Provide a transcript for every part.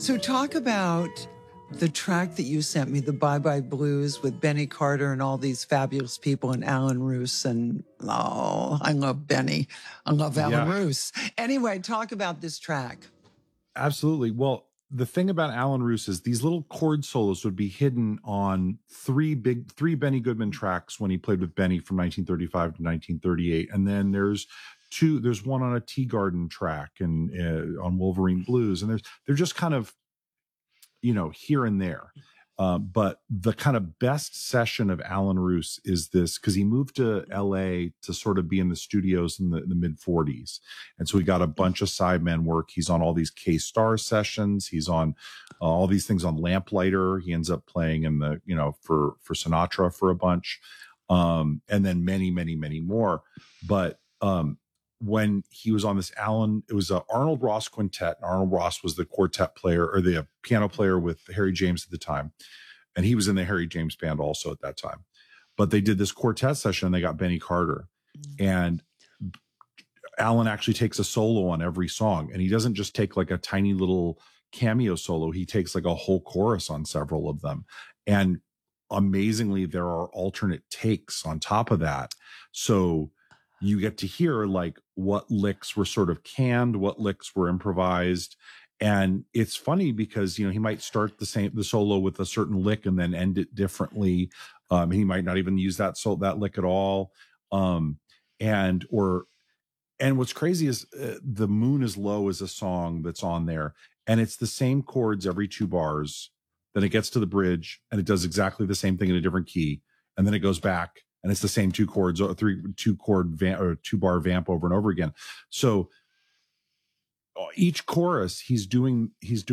So talk about the track that you sent me, the Bye Bye Blues with Benny Carter and all these fabulous people and Alan Roos. And I love Benny. I love Alan Roos. Anyway, talk about this track. Absolutely. Well, the thing about Alan Roos is these little chord solos would be hidden on three Benny Goodman tracks when he played with Benny from 1935 to 1938. And then there's one on a Teagarden track and on Wolverine Blues. And they're just kind of, here and there. But the kind of best session of Alan Roos is this, because he moved to LA to sort of be in the studios in the mid 40s. And so he got a bunch of sideman work. He's on all these K-Star sessions. He's on all these things on Lamplighter. He ends up playing in the, for Sinatra for a bunch. And then many, many, many more. But, when he was on this it was a Arnold Ross quintet, and Arnold Ross was the quartet player or the piano player with Harry James at the time. And he was in the Harry James band also at that time. But they did this quartet session and they got Benny Carter. And Alan actually takes a solo on every song. And he doesn't just take like a tiny little cameo solo. He takes like a whole chorus on several of them. And amazingly, there are alternate takes on top of that. So you get to hear like what licks were sort of canned, what licks were improvised. And it's funny because, he might start the solo with a certain lick and then end it differently. He might not even use that lick at all. And what's crazy is The Moon is Low is a song that's on there, and it's the same chords every two bars. Then it gets to the bridge and it does exactly the same thing in a different key. And then it goes back. And it's the same two chords, or two bar vamp over and over again. So each chorus, he's doing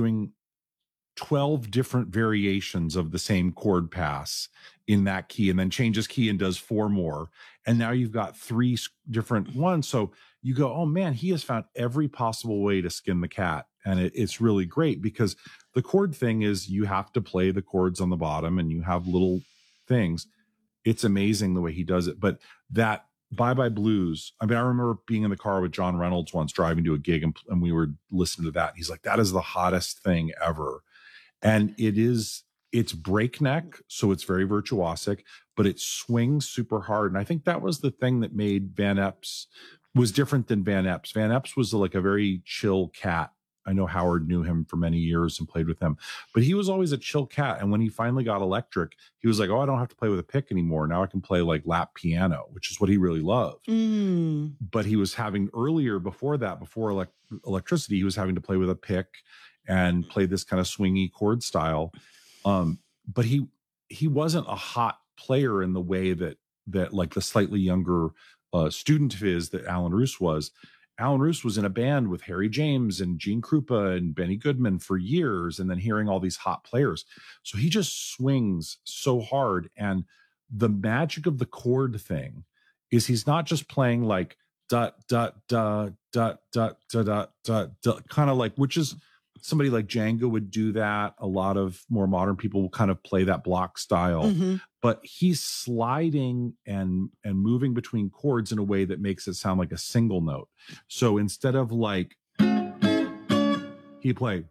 12 different variations of the same chord pass in that key, and then changes key and does 4 more. And now you've got 3 different ones. So you go, oh man, he has found every possible way to skin the cat. And it's really great because the chord thing is you have to play the chords on the bottom and you have little things. It's amazing the way he does it. But that Bye Bye Blues, I remember being in the car with John Reynolds once driving to a gig and we were listening to that. He's like, that is the hottest thing ever. And it's breakneck. So it's very virtuosic, but it swings super hard. And I think that was the thing that made Van Epps was different than Van Epps. Van Epps was like a very chill cat. I know Howard knew him for many years and played with him, but he was always a chill cat. And when he finally got electric, he was like, oh, I don't have to play with a pick anymore. Now I can play like lap piano, which is what he really loved. But he was having before electricity, he was having to play with a pick and play this kind of swingy chord style. But he wasn't a hot player in the way that like the slightly younger student of his that Alan Roos was. Alan Roos was in a band with Harry James and Gene Krupa and Benny Goodman for years, and then hearing all these hot players. So he just swings so hard. And the magic of the chord thing is he's not just playing like da da da da da da da da, kind of like, which is somebody like Django would do that. A lot of more modern people will kind of play that block style. But he's sliding and moving between chords in a way that makes it sound like a single note. So instead of like, he played.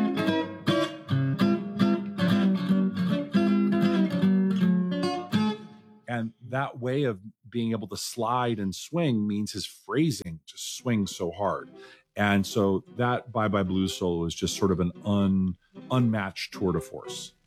And that way of being able to slide and swing means his phrasing just swings so hard. And so that Bye Bye Blues solo is just sort of an unmatched tour de force.